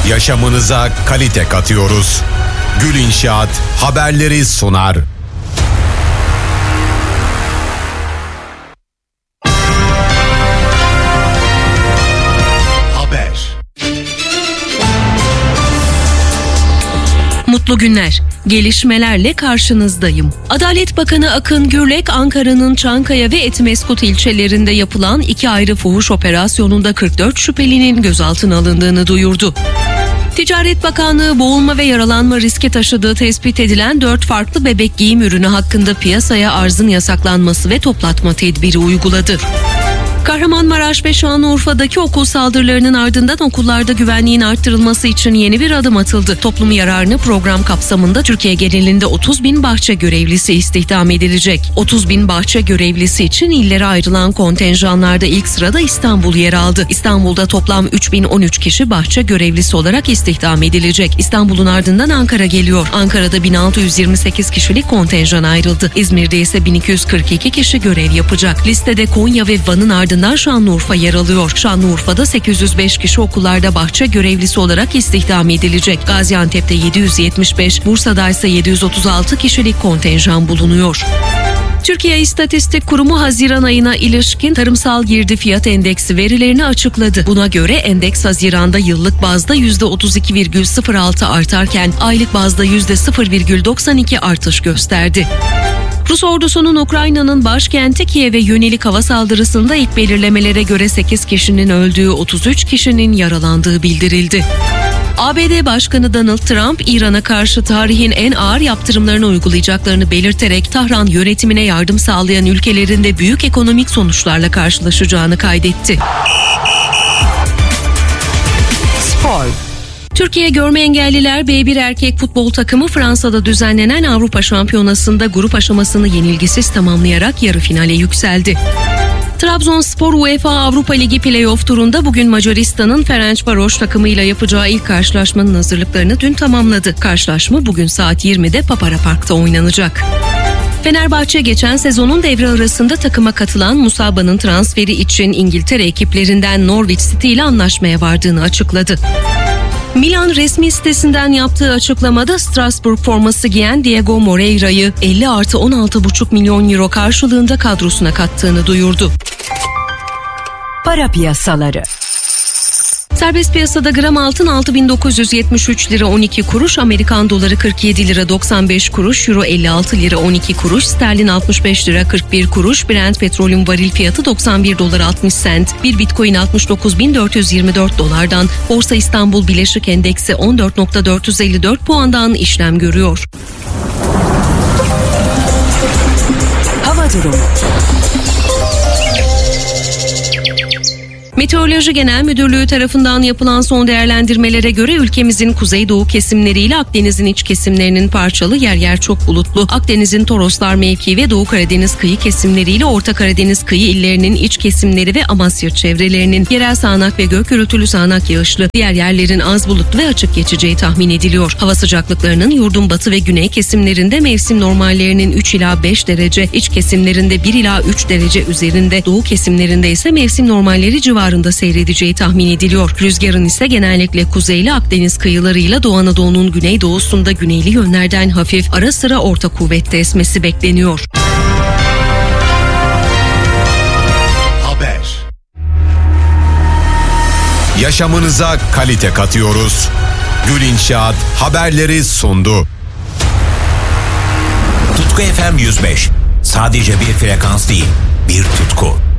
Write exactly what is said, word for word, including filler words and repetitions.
Yaşamınıza kalite katıyoruz. Gül İnşaat haberleri sunar. Mutlu günler. Gelişmelerle karşınızdayım. Adalet Bakanı Akın Gürlek, Ankara'nın Çankaya ve Etmeskut ilçelerinde yapılan iki ayrı fuhuş operasyonunda kırk dört şüphelinin gözaltına alındığını duyurdu. Ticaret Bakanlığı boğulma ve yaralanma riski taşıdığı tespit edilen dört farklı bebek giyim ürünü hakkında piyasaya arzın yasaklanması ve toplatma tedbiri uyguladı. Kahramanmaraş ve Şanlıurfa'daki okul saldırılarının ardından okullarda güvenliğin arttırılması için yeni bir adım atıldı. Toplum yararını program kapsamında Türkiye genelinde otuz bin bahçe görevlisi istihdam edilecek. otuz bin bahçe görevlisi için illere ayrılan kontenjanlarda ilk sırada İstanbul yer aldı. İstanbul'da toplam üç bin on üç kişi bahçe görevlisi olarak istihdam edilecek. İstanbul'un ardından Ankara geliyor. Ankara'da bin altı yüz yirmi sekiz kişilik kontenjan ayrıldı. İzmir'de ise bin iki yüz kırk iki kişi görev yapacak. Listede Konya ve Van'ın ardından Şanlıurfa yer alıyor. Şanlıurfa'da sekiz yüz beş kişi okullarda bahçe görevlisi olarak istihdam edilecek. Gaziantep'te yedi yüz yetmiş beş, Bursa'da ise yedi yüz otuz altı kişilik kontenjan bulunuyor. Türkiye İstatistik Kurumu Haziran ayına ilişkin tarımsal girdi fiyat endeksi verilerini açıkladı. Buna göre endeks Haziran'da yıllık bazda yüzde otuz iki virgül sıfır altı artarken aylık bazda yüzde sıfır virgül doksan iki artış gösterdi. Rus ordusunun Ukrayna'nın başkenti Kiev'e yönelik hava saldırısında ilk belirlemelere göre sekiz kişinin öldüğü, otuz üç kişinin yaralandığı bildirildi. A B D Başkanı Donald Trump, İran'a karşı tarihin en ağır yaptırımlarını uygulayacaklarını belirterek Tahran yönetimine yardım sağlayan ülkelerin de büyük ekonomik sonuçlarla karşılaşacağını kaydetti. Spor. Türkiye Görme Engelliler B bir erkek futbol takımı Fransa'da düzenlenen Avrupa Şampiyonası'nda grup aşamasını yenilgisiz tamamlayarak yarı finale yükseldi. Trabzonspor UEFA Avrupa Ligi Playoff turunda bugün Macaristan'ın Ferencvaros takımıyla yapacağı ilk karşılaşmanın hazırlıklarını dün tamamladı. Karşılaşma bugün saat yirmide Papara Park'ta oynanacak. Fenerbahçe geçen sezonun devre arasında takıma katılan Musaba'nın transferi için İngiltere ekiplerinden Norwich City ile anlaşmaya vardığını açıkladı. Milan resmi sitesinden yaptığı açıklamada Strasbourg forması giyen Diego Moreira'yı elli artı on altı buçuk milyon euro karşılığında kadrosuna kattığını duyurdu. Para piyasaları. Serbest piyasada gram altın altı bin dokuz yüz yetmiş üç lira on iki kuruş, Amerikan doları kırk yedi lira doksan beş kuruş, euro elli altı lira on iki kuruş, sterlin altmış beş lira kırk bir kuruş, Brent petrolün varil fiyatı doksan bir dolar altmış sent, bir bitcoin altmış dokuz bin dört yüz yirmi dört dolardan, Borsa İstanbul Bileşik Endeksi on dört bin dört yüz elli dört puandan işlem görüyor. Hava durumu. Meteoroloji Genel Müdürlüğü tarafından yapılan son değerlendirmelere göre ülkemizin kuzeydoğu kesimleriyle Akdeniz'in iç kesimlerinin parçalı, yer yer çok bulutlu, Akdeniz'in Toroslar mevki ve Doğu Karadeniz kıyı kesimleriyle Orta Karadeniz kıyı illerinin iç kesimleri ve Amasya çevrelerinin yerel sağanak ve gök gürültülü sağanak yağışlı, diğer yerlerin az bulutlu ve açık geçeceği tahmin ediliyor. Hava sıcaklıklarının yurdun batı ve güney kesimlerinde mevsim normallerinin üç ila beş derece, iç kesimlerinde bir ila üç derece üzerinde, doğu kesimlerinde ise mevsim normalleri civarında seyredeceği tahmin ediliyor. Rüzgarın ise genellikle kuzeyli Akdeniz kıyılarıyla Doğu Anadolu'nun güneydoğusunda güneyli yönlerden hafif, ara sıra orta kuvvette esmesi bekleniyor. Haber. Yaşamınıza kalite katıyoruz. Gül İnşaat haberleri sundu. Tutku F M yüz beş. Sadece bir frekans değil, bir tutku.